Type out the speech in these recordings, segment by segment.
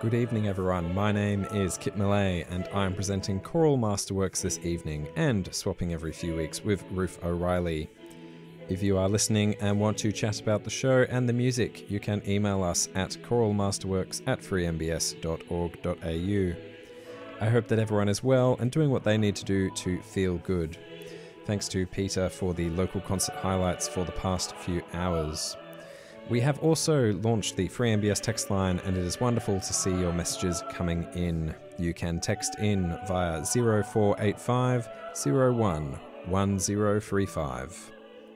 Good evening, everyone. My name is Kit Millay, and I'm presenting Choral Masterworks this evening and swapping every few weeks with Ruth O'Reilly. If you are listening and want to chat about the show and the music, you can email us at choralmasterworks@freembs.org.au. I hope that everyone is well and doing what they need to do to feel good. Thanks to Peter for the local concert highlights for the past few hours. We have also launched the Free MBS text line, and it is wonderful to see your messages coming in. You can text in via 0485 01 1035.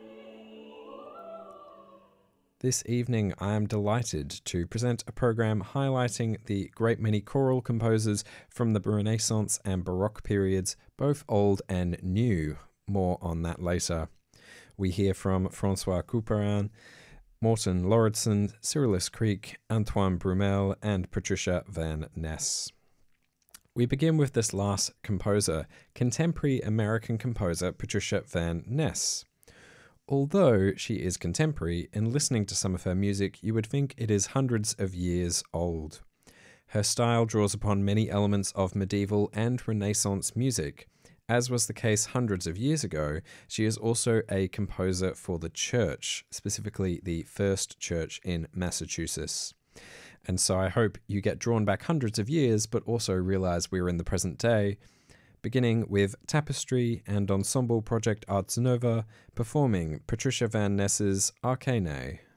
This evening I am delighted to present a program highlighting the great many choral composers from the Renaissance and Baroque periods, both old and new. More on that later. We hear from François Couperin, Morten Lauridsen, Cyrillus Creek, Antoine Brumel, and Patricia Van Ness. We begin with this last composer, contemporary American composer Patricia Van Ness. Although she is contemporary, in listening to some of her music, you would think it is hundreds of years old. Her style draws upon many elements of medieval and Renaissance music. As was the case hundreds of years ago, she is also a composer for the church, specifically the First Church in Massachusetts. And so I hope you get drawn back hundreds of years, but also realize we're in the present day, beginning with Tapestry and ensemble project Arts Nova, performing Patricia Van Ness's Arcane.